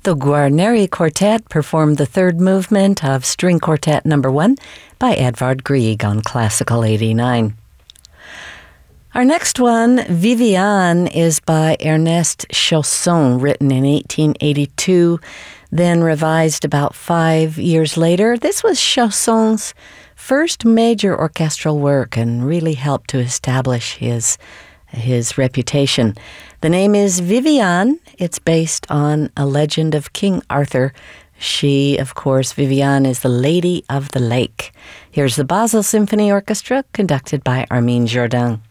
The Guarneri Quartet performed the third movement of String Quartet No. 1 by Edvard Grieg on Classical 89. Our next one, Viviane, is by Ernest Chausson, written in 1882, then revised about 5 years later. This was Chausson's first major orchestral work and really helped to establish his reputation. The name is Viviane. It's based on a legend of King Arthur. She, of course, Viviane, is the Lady of the Lake. Here's the Basel Symphony Orchestra, conducted by Armin Jourdain.